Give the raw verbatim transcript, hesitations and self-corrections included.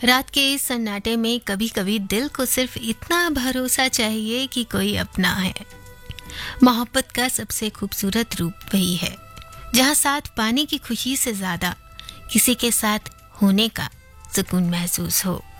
रात के इस सन्नाटे में कभी कभी दिल को सिर्फ इतना भरोसा चाहिए कि कोई अपना है। मोहब्बत का सबसे खूबसूरत रूप वही है जहाँ साथ पाने की खुशी से ज़्यादा किसी के साथ होने का सुकून महसूस हो।